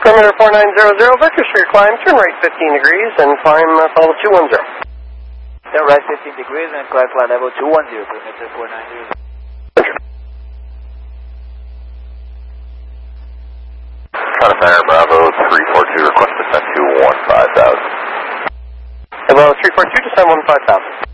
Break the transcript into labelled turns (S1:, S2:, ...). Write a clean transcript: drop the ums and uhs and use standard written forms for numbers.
S1: Perimeter 4900, vector straight climb, turn right 15 degrees, and climb level 210.
S2: Turn right 15 degrees and climb flight level 210, perimeter 4900.
S3: Center Bravo 342, request descent to 15,000.
S1: Bravo 342, descend 15,000.